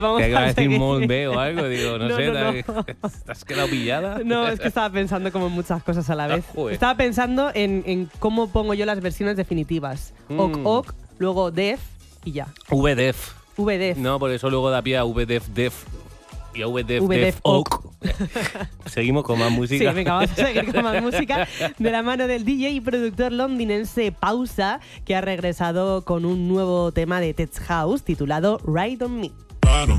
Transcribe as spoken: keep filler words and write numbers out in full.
Vamos que acaba a de decir seguir. molt bé o algo, digo, no, No, sé, no, ¿te, no. ¿te has quedado pillada? No, es que estaba pensando como en muchas cosas a la vez. Ah, joder. Estaba pensando en, en cómo pongo yo las versiones definitivas. Ok, Mm. ok, luego def y ya. V-Def. Vdef. No, por eso luego da pie a V-Def, Def. Y a V-Def, V-Def, Def, Ok. Seguimos con más música. Sí, venga, vamos a seguir con más música de la mano del D J y productor londinense Pausa, que ha regresado con un nuevo tema de Tech House titulado Ride on Me.